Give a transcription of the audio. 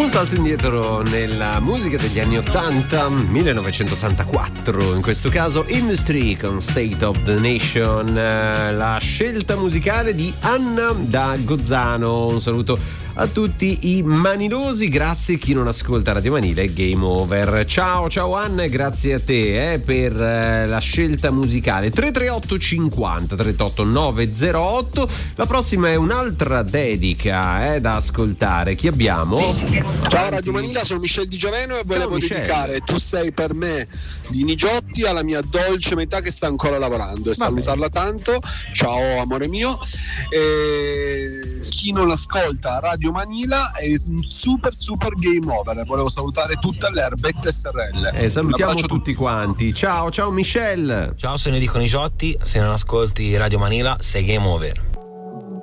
Un salto indietro nella musica degli anni 80, 1984 in questo caso, Industry con State of the Nation, la scelta musicale di Anna da Gozzano. Un saluto a tutti i manilosi, grazie a chi non ascolta Radio Manile, Game Over. Ciao Anna, grazie a te per la scelta musicale. 338 50 38 908. La prossima è un'altra dedica da ascoltare. Chi abbiamo? Ciao Radio Manila, sono Michel Di Gioveno e volevo dedicare Tu sei per me di Nigiotti alla mia dolce metà che sta ancora lavorando e salutarla tanto. Ciao amore mio. E chi non ascolta Radio Manila è un super game over. Volevo salutare tutte le Erbette SRL. Salutiamo tutti quanti. Ciao Michel. Ciao, sono Enrico Nigiotti. Se non ascolti Radio Manila sei game over.